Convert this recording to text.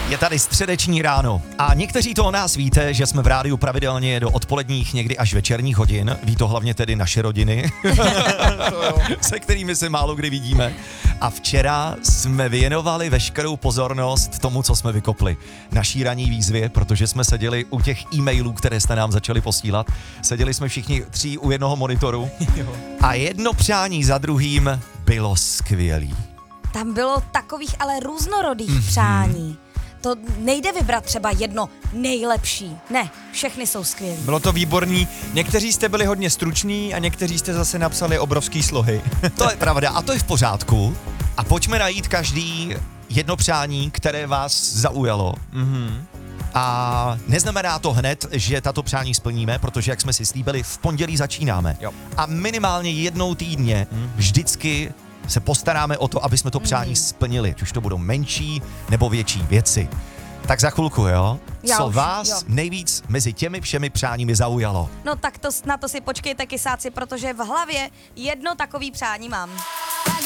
Je tady středeční ráno a někteří to o nás víte, že jsme v rádiu pravidelně do odpoledních, někdy až večerních hodin. Ví to hlavně tedy naše rodiny, se kterými se málo kdy vidíme. A včera jsme věnovali veškerou pozornost tomu, co jsme vykopli. Naší ranní výzvě, protože jsme seděli u těch e-mailů, které jste nám začali posílat. Seděli jsme všichni 3 u jednoho monitoru a jedno přání za druhým bylo skvělý. Tam bylo takových ale různorodých přání. To nejde vybrat třeba jedno nejlepší. Ne, všechny jsou skvělý. Bylo to výborný. Někteří jste byli hodně struční a někteří jste zase napsali obrovský slohy. To je pravda a to je v pořádku. A pojďme najít každý jedno přání, které vás zaujalo. A neznamená to hned, že tato přání splníme, protože jak jsme si slíbili, v pondělí začínáme. Jo. A minimálně jednou týdně vždycky se postaráme o to, aby jsme to přání splnili, už to budou menší nebo větší věci. Tak za chvilku, jo? Co vás nejvíc mezi těmi všemi přáními zaujalo? No tak to, na to si počkejte, kysáci, protože v hlavě jedno takový přání mám.